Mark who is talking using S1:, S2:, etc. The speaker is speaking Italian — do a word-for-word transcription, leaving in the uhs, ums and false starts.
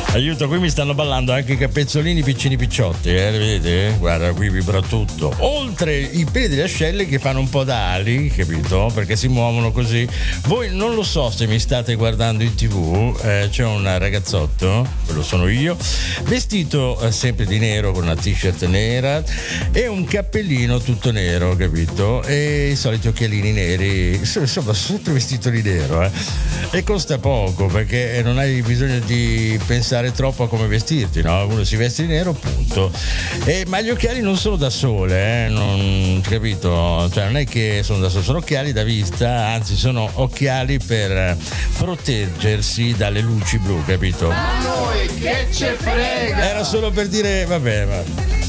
S1: Aiuto, qui mi stanno ballando anche i capezzolini piccini picciotti, eh, vedete? Guarda, qui vibra tutto. Oltre i peli delle ascelle che fanno un po' da ali, capito? Perché si muovono così. Voi non lo so se mi state guardando in tv, eh, c'è un ragazzotto, quello sono io, vestito eh, sempre di nero con una t-shirt nera e un cappellino tutto nero, capito? E i soliti occhialini neri, insomma, sempre vestito di nero, eh. E costa poco perché non hai bisogno di pensare troppo a come vestirti, no? Uno si veste di nero, punto. E, ma gli occhiali non sono da sole, eh? Non, capito? Cioè non è che sono da sole, sono occhiali da vista, anzi sono occhiali per proteggersi dalle luci blu, capito?
S2: Ma noi che ce frega!
S1: Era solo per dire, vabbè, vabbè.